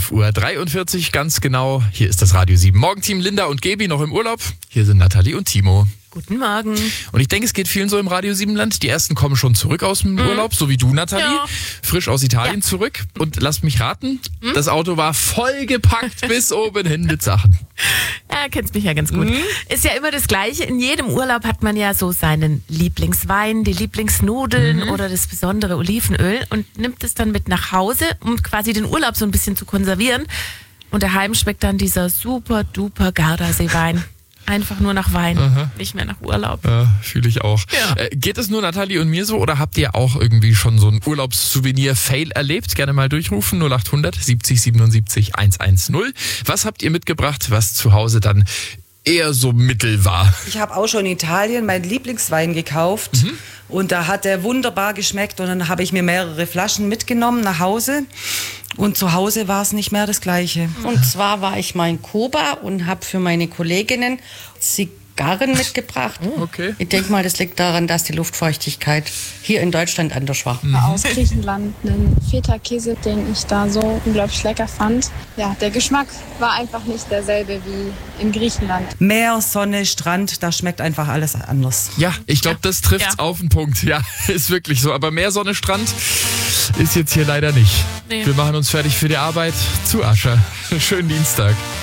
11:43 Uhr ganz genau. Hier ist das Radio 7. Morgenteam Linda und Gaby noch im Urlaub. Hier sind Nathalie und Timo. Guten Morgen. Und ich denke, es geht vielen so im Radio 7 Land. Die ersten kommen schon zurück aus dem Urlaub, so wie du, Nathalie. Ja. Frisch aus Italien zurück. Und lasst mich raten, das Auto war vollgepackt bis oben hin mit Sachen. Ja, kennst mich ja ganz gut. Ist ja immer das Gleiche. In jedem Urlaub hat man ja so seinen Lieblingswein, die Lieblingsnudeln oder das besondere Olivenöl und nimmt es dann mit nach Hause, um quasi den Urlaub so ein bisschen zu konservieren. Und daheim schmeckt dann dieser super duper Gardasee-Wein. Einfach nur nach Wein, nicht mehr nach Urlaub. Ja, fühle ich auch. Ja. Geht es nur Nathalie und mir so oder habt ihr auch irgendwie schon so ein Urlaubssouvenir-Fail erlebt? Gerne mal durchrufen, 0800 70 77 110. Was habt ihr mitgebracht, was zu Hause dann eher so mittel war? Ich habe auch schon in Italien meinen Lieblingswein gekauft und da hat der wunderbar geschmeckt und dann habe ich mir mehrere Flaschen mitgenommen nach Hause und zu Hause war es nicht mehr das Gleiche. Und zwar war ich mal in Kuba und habe für meine Kolleginnen Zigarren mitgebracht. Okay. Ich denke mal, das liegt daran, dass die Luftfeuchtigkeit hier in Deutschland anders war. Aus Griechenland einen Feta-Käse, den ich da so unglaublich lecker fand. Ja, der Geschmack war einfach nicht derselbe wie in Griechenland. Meer, Sonne, Strand, da schmeckt einfach alles anders. Ja, ich glaube, das trifft's Ja. auf den Punkt. Ja, ist wirklich so. Aber mehr Sonne, Strand ist jetzt hier leider nicht. Nee. Wir machen uns fertig für die Arbeit. Zu Ascher. Schönen Dienstag.